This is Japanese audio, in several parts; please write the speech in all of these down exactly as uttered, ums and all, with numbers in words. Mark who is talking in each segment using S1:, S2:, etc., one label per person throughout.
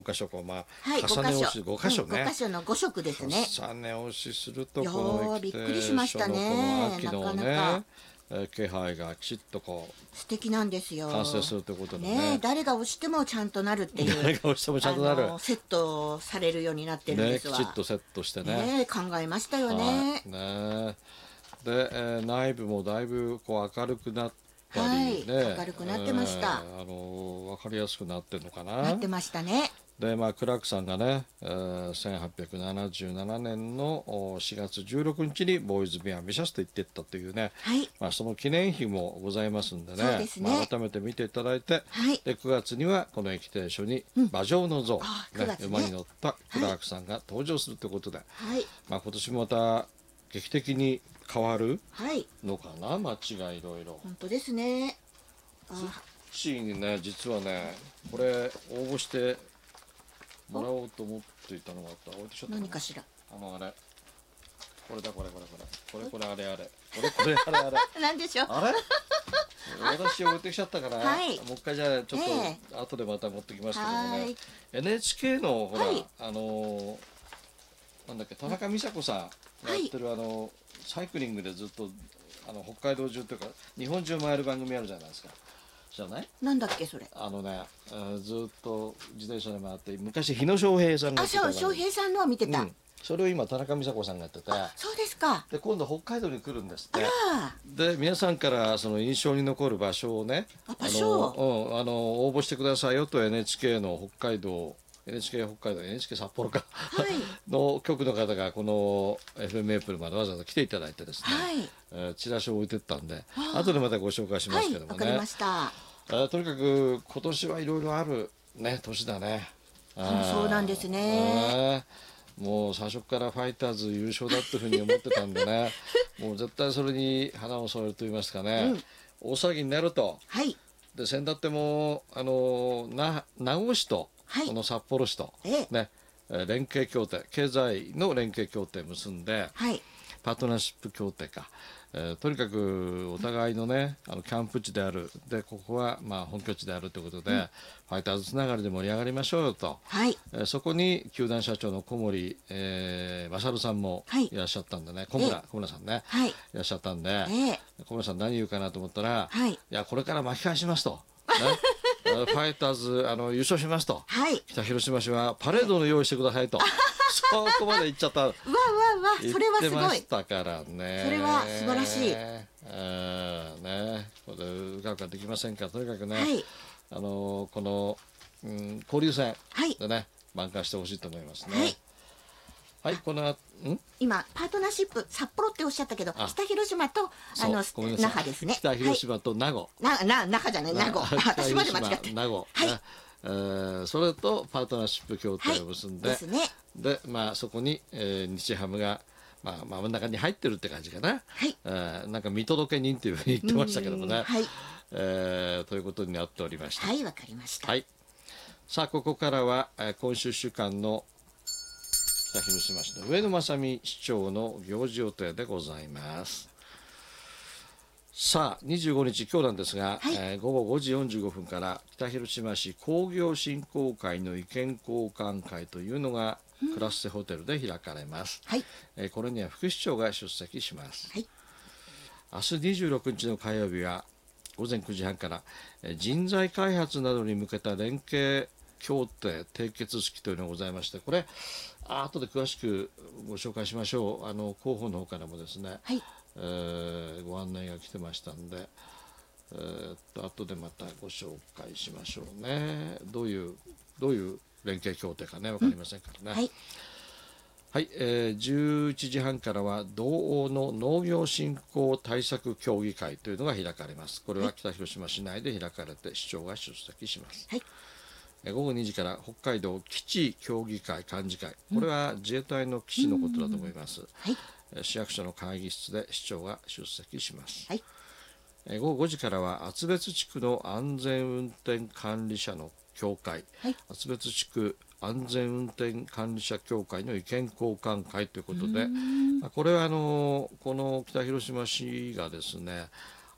S1: ご箇所こう、まあ、
S2: はい、
S1: 重ね押し
S2: ご
S1: ご箇所ね、
S2: 箇所のご色ですね。
S1: 重ね押しすると
S2: いや
S1: この
S2: ーびっくりし
S1: 液
S2: ました
S1: 晶のこの
S2: ね。
S1: 秋のね
S2: なかなか
S1: えー気配がきちっとこう
S2: 素敵なんですよ。
S1: 完成するということで
S2: ね
S1: ね
S2: え、誰が押してもちゃんとなるっていう
S1: 誰が押してもちゃんとなる、
S2: あのセットされるようになってるんで
S1: ね、
S2: すわ。
S1: きちっとセットしてね
S2: ねえ、考えましたよね。
S1: はいねで、えー内部もだいぶこう明るくなったりね、
S2: はい明るくなってました
S1: えーあの分かりやすくなってるのかな。
S2: なってましたね。
S1: で、まあ、クラークさんがね、えーせんはっぴゃくななじゅうななねんのおしがつじゅうろくにちにボーイズ・ビア・ビシャスと言っていったというね、
S2: はい
S1: まあ、その記念碑もございますんでね、
S2: そうですね
S1: まあ、改めて見ていただいて、
S2: はい
S1: でくがつにはこの駅停所に馬上の像、
S2: あー
S1: ね
S2: くがつね
S1: 馬に乗ったクラークさんが登場するということで、
S2: はい
S1: まあ、今年もまた劇的に変わる
S2: はい
S1: のかな、街がいろいろ。
S2: 本当ですね。あ
S1: シーにね、実はね、これ応募してもらおうと思っていたのがあった。置いてきちゃった
S2: 何かしら。
S1: あのあれ、これだこれこれこれこれこれあれあれこれこれあれあれ
S2: なんでしょう。
S1: あれ私置いてきちゃったから、
S2: はい
S1: もう一回じゃあちょっ
S2: え
S1: と後でまた持ってきますけどもね、
S2: はい
S1: エヌエイチケー のほら、
S2: はい
S1: あのーなんだっけ、田中美佐子さんがやってる、あのサイクリングでずっとあの北海道中というか日本中回る番組あるじゃないですか。知らない？
S2: なんだっけそれ。
S1: あのね、えーずっと自転車で回って昔日野翔平さんがや
S2: あ、
S1: ってた
S2: そう、翔平さんのは見てた。
S1: うん、それを今田中美佐子さんがやってて、
S2: そうですか。
S1: で今度北海道に来るんですっ
S2: あ
S1: て。
S2: ら、
S1: で皆さんからその印象に残る場所をね、
S2: あ場所
S1: の、うん、あの応募してくださいよと エヌエイチケー の北海道 エヌエイチケー 北海道 エヌエイチケー 札幌か、
S2: はい
S1: の局の方がこの エフエム エイプルまでわざわざ来ていただいてですね、
S2: はい
S1: えーチラシを置いてったんで
S2: あ
S1: 後でまたご紹介しま
S2: はい、
S1: すけどもね、
S2: わかりました。
S1: えーとにかく今年はいろいろあるね年だね。あー
S2: そうなんですね。
S1: あーもう最初からファイターズ優勝だっていうふうに思ってたんでねもう絶対それに花を添えると言いますかね、大騒ぎになると。
S2: はい、
S1: で先だってもあのな名護市と、
S2: はい
S1: この札幌市と、
S2: ええ
S1: ねえー連携協定経済の連携協定を結んで、
S2: はい、
S1: パートナーシップ協定か、えーとにかくお互いのねあのキャンプ地であるでここはまあ本拠地であるということで、ファイターズつながりで盛り上がりましょうよと、
S2: はい、
S1: えーそこに球団社長の小森、えー、勝さんも
S2: はい
S1: いらっしゃったんでね、小村
S2: ええ
S1: 小村さんね、
S2: はい
S1: いらっしゃったんで、
S2: ええ
S1: 小村さん何言うかなと思ったら、
S2: はい
S1: やこれから巻き返しますと、ねえーファイターズあの優勝しますと、
S2: はい。
S1: 北広島市はパレードの用意してくださいとそこまで言っちゃった。
S2: うわうわうわ、それはす
S1: 言ってま
S2: ごい
S1: し。たからね。
S2: それは素晴らしい
S1: えーね、これうかうかできませんからとにかくね、
S2: はい
S1: あのこの、うん、交流戦
S2: はい
S1: でね挽回してほしいと思いますね。
S2: はい
S1: はい、この後ん
S2: 今パートナーシップ札幌っておっしゃったけど、
S1: あ
S2: 北広島とあ
S1: そう
S2: の
S1: ごめんなさい
S2: 那覇ですね。
S1: 北広島と名護、
S2: はい、なな那覇じゃない名護。あ私まで間違って。
S1: 名護、
S2: はい
S1: ねえーそれとパートナーシップ協定を結んで、
S2: はいですね
S1: でまあ、そこに、えー日ハムが、まあ、真ん中に入ってるって感じかな、
S2: はい
S1: えーなんか見届け人っていうふうに言ってましたけどもね、
S2: うんはい
S1: えーということになっておりました。
S2: はいわかりました。
S1: はい、さあここからは、えー今週いっしゅうかんの北広島市の上野正美市長の行事予定でございます。さあにじゅうごにち今日なんですが、
S2: はい
S1: えー午後ごじよんじゅうごふんから北広島市工業振興会の意見交換会というのがクラッセホテルで開かれます、
S2: はい
S1: えーこれには副市長が出席します。
S2: はい
S1: 明日にじゅうろくにちの火曜日はごぜんくじはんからえー人材開発などに向けた連携協定締結式というのがございまして、これあ後で詳しくご紹介しましょう。あの広報の方からもですね、
S2: はい
S1: えーご案内が来てましたんで、えーっと後でまたご紹介しましょうね。どういうどういう連携協定かね分かりませんからね。
S2: はい
S1: はい、えー、じゅういちじはんからは同欧の農業振興対策協議会というのが開かれます。これは北広島市内で開かれて市長が出席します。
S2: はい
S1: えー午後にじから北海道基地協議会幹事会、これは自衛隊の基地のことだと思います。
S2: はい
S1: えー市役所の会議室で市長が出席します。
S2: はい
S1: えー午後ごじからは厚別地区の安全運転管理者の協会、
S2: はい
S1: 厚別地区安全運転管理者協会の意見交換会ということで、まあこれはあのこの北広島市がですね、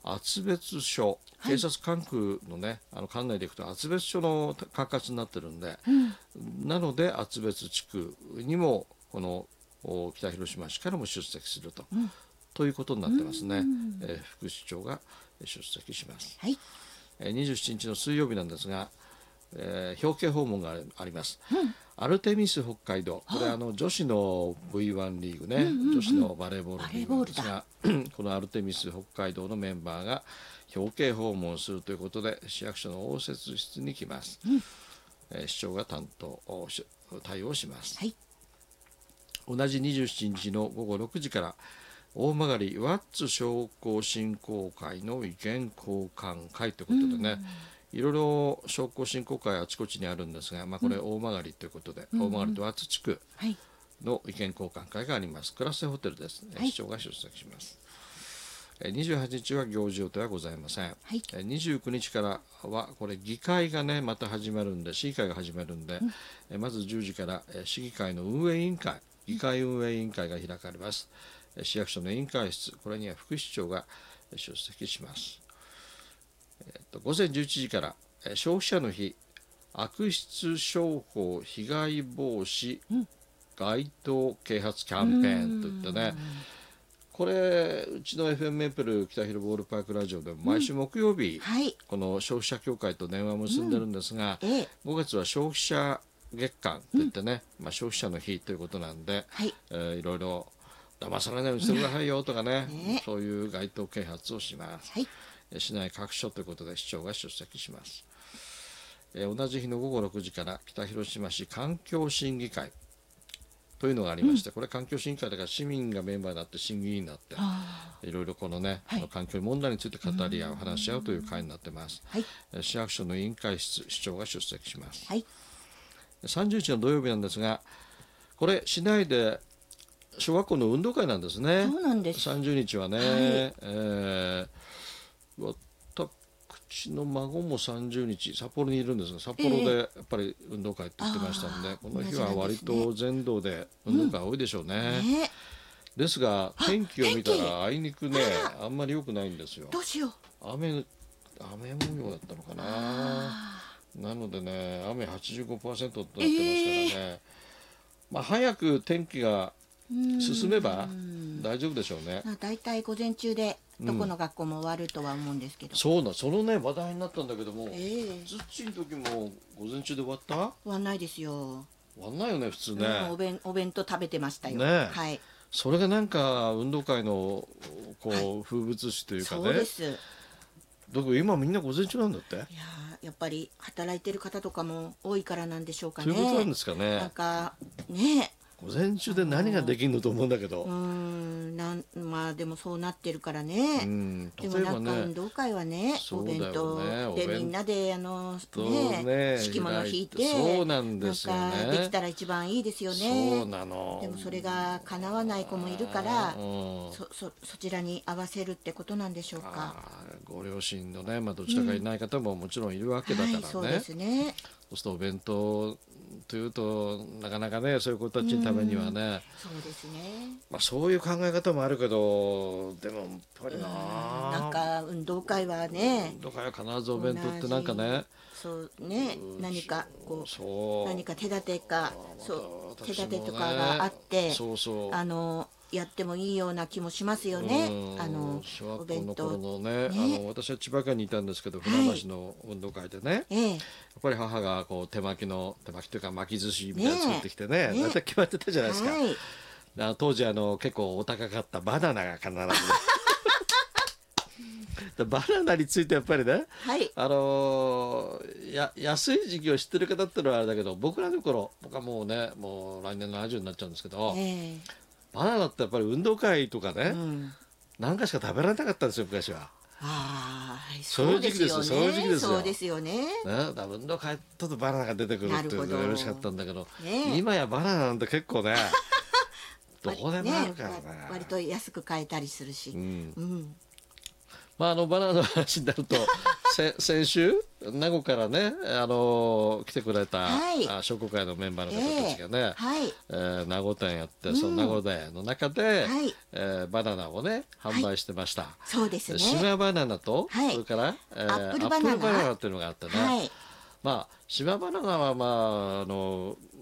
S1: 厚別署、
S2: はい
S1: 警察管区のね、あの管内でいくと厚別署の管轄になってるんで、なので厚別地区にもこのお北広島市からも出席すると、ということになってますね。えー副市長が出席します。
S2: はい
S1: えーにじゅうしちにちの水曜日なんですが、えー表敬訪問があります、アルテミス北海道、これあの女子の ブイワン リーグね、女子のバレーボールリーグなんですが、このアルテミス北海道のメンバーが表敬訪問するということで市役所の応接室に来ます、えー市長が担当し対応します、
S2: はい
S1: 同じにじゅうしちにちのごごろくじから大曲ワッツ商工振興会の意見交換会ということでね、いろいろ商工振興会あちこちにあるんですが、まあ、これ大曲ということで、大曲とワッツ地区
S2: はい
S1: の意見交換会があります。クラスホテルですね、
S2: はい
S1: 市長が出席します。えにじゅうはちにちは行事予定はございません、
S2: はい
S1: えにじゅうくにちからはこれ議会がねまた始まるんで、市議会が始まるんで、えまずじゅうじからえ市議会の運営委員会、議会運営委員会が開かれます。え市役所の委員会室、これには副市長がえ出席します。えっと午前じゅういちじからえ消費者の日悪質商法被害防止街頭啓発キャンペーンといったね、これうちの エフエム メープル北広ボールパークラジオでも毎週木曜日、
S2: はい
S1: この消費者協会と電話を結んでるんですが、
S2: ええ
S1: ごがつは消費者月間といってね、まあ、消費者の日ということなんで、
S2: はい
S1: えーいろいろ騙されないようにしてくださいよとかね、
S2: ね
S1: そういう街頭啓発をします、
S2: はい
S1: えー市内各所ということで市長が出席します、えー同じ日のごごろくじから北広島市環境審議会というのがありまして、これ環境審議会だから市民がメンバーになって審議員になって
S2: あ
S1: いろいろこのね、
S2: はい
S1: あの環境問題について語り合う話し合うという会になってます、
S2: はい
S1: えー市役所の委員会室、市長が出席します、
S2: はい
S1: さんじゅうにちの土曜日なんですが、これ市内で小学校の運動会なんですね。
S2: そうなんです
S1: さんじゅうにちはね、
S2: はい
S1: えー私の孫もさんじゅうにち札幌にいるんですが、札幌でやっぱり運動会って言ってましたので、
S2: あー
S1: この日は割と全道で運動会多いでしょうね、
S2: ね
S1: ですが天気を見た
S2: 天気
S1: らあいにくね、あんまり良くないんですよ。
S2: どうしよう
S1: 雨雨模様だったのかな。
S2: あ
S1: なのでね、雨 はちじゅうごパーセント となってますからね、まあ、早く天気が
S2: ー
S1: 進めば
S2: うん
S1: 大丈夫でしょうね。
S2: まあ大体午前中でどこの学校も終わるとは思うんですけど、
S1: そうな、そのね話題になったんだけども、
S2: ええ
S1: ズッチーの時も午前中で終わった？
S2: 終わんないですよ、
S1: 終わんないよね普通ね、
S2: うんお弁お弁当食べてましたよ、
S1: ねえ
S2: はい
S1: それがなんか運動会のこう、
S2: はい
S1: 風物詩というかね、
S2: そうですいや
S1: だから今みんな午前中なんだって、
S2: ーやっぱり働いてる方とかも多いからなんでしょうかね。
S1: ということなんですか
S2: なん
S1: ね。
S2: かね
S1: 午前中で何ができるのと思うんだけど、
S2: うーんなんまあでもそうなってるから
S1: う
S2: ね、
S1: ん、
S2: でもなんか
S1: 例えばね
S2: 運動会はねお
S1: そうだよね
S2: 弁当
S1: お弁
S2: でみんなであの
S1: 当
S2: ね
S1: ね
S2: 敷物引いて
S1: そうなんですよね
S2: なんかできたら一番いいですよ
S1: そう
S2: ね。
S1: なの。
S2: でもそれが叶わない子もいるから
S1: うん
S2: そそそちらに合わせるってことなんでしょうか。
S1: あーご両親のね、まあ、どちらかいない方ももちろんいるわけだからね、
S2: はい、そうですね。
S1: そうするとお弁当というとなかなかねそういう子たちのためにはね、
S2: そうですね。
S1: まあ、そういう考え方もあるけどでもやっぱりな
S2: なんか運動会はね
S1: 運動会は必ずお弁当ってなんかね
S2: そうね何かこう
S1: そう
S2: 何か手立てかそう手
S1: 私もね
S2: 立てとかがあって
S1: そうそう
S2: あのやってもいいような気もしますよね。
S1: うん
S2: あのお
S1: 小学校
S2: 弁当
S1: の頃のね
S2: ね
S1: あの私は千葉県にいたんですけど
S2: はい
S1: 船橋の運動会でね、
S2: ええ
S1: やっぱり母がこう手巻きの手巻きというか巻き寿司みたいなの作ってきてね
S2: ね
S1: 大体決まってたじゃないですか、
S2: はい
S1: あの当時あの結構お高かったバナナが必ずでバナナについてやっぱりね
S2: はい
S1: あのーや安い時期を知ってる方ってのはあれだけど僕らの頃僕はもうねもう来年ななじゅうになっちゃうんですけど、
S2: え
S1: バナナってやっぱり運動会とかね、
S2: えうん
S1: 何かしか食べられなかったんですよ昔は。
S2: ああ
S1: そういう時期ですよ
S2: そうですよね
S1: そういう時期ですよ
S2: そうですよね。
S1: ね、だから運動会だとバナナが出てくるっていうの
S2: なるほど
S1: が嬉しかったんだけど、
S2: ねえ
S1: 今やバナナなんて結構ねどこでもあるからね
S2: わ割と安く買えたりするし、
S1: うん
S2: うん、
S1: まあ、あのバナナの話になるとせ先週名護からね、あのー来てくれた、
S2: はい
S1: あ商工会のメンバーの方たちがね、
S2: はい
S1: えー名護店やって、その名護店の中で、
S2: はい
S1: えーバナナをね販売してました。
S2: そうですね。
S1: 島バナナと、
S2: はい
S1: それから、えー
S2: アップルバナナ
S1: アップルバナナっていうのがあってね、
S2: はい
S1: まあ島バナナはまああの